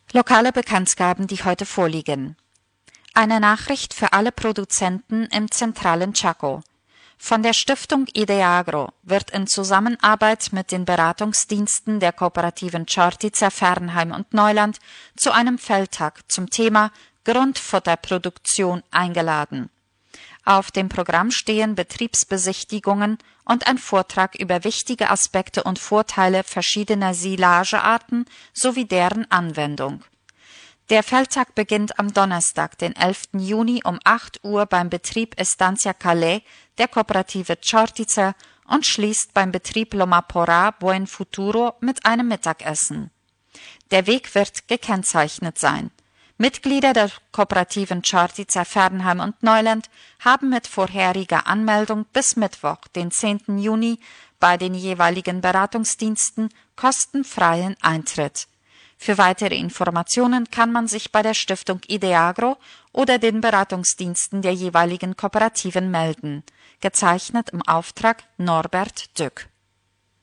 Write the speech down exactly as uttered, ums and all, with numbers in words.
Lokale Bekanntgaben, die heute vorliegen. Eine Nachricht für alle Produzenten im zentralen Chaco. Von der Stiftung Ideagro wird in Zusammenarbeit mit den Beratungsdiensten der Kooperativen Chortica Fernheim und Neuland zu einem Feldtag zum Thema Grundfutterproduktion eingeladen. Auf dem Programm stehen Betriebsbesichtigungen und ein Vortrag über wichtige Aspekte und Vorteile verschiedener Silagearten sowie deren Anwendung. Der Feldtag beginnt am Donnerstag, den elften Juni um acht Uhr beim Betrieb Estancia Calais der Kooperative Chortica und schließt beim Betrieb Loma Porá Buen Futuro mit einem Mittagessen. Der Weg wird gekennzeichnet sein. Mitglieder der Kooperativen Chortica Fernheim und Neuland haben mit vorheriger Anmeldung bis Mittwoch, den zehnten Juni, bei den jeweiligen Beratungsdiensten kostenfreien Eintritt. Für weitere Informationen kann man sich bei der Stiftung Ideagro oder den Beratungsdiensten der jeweiligen Kooperativen melden. Gezeichnet im Auftrag Norbert Dück.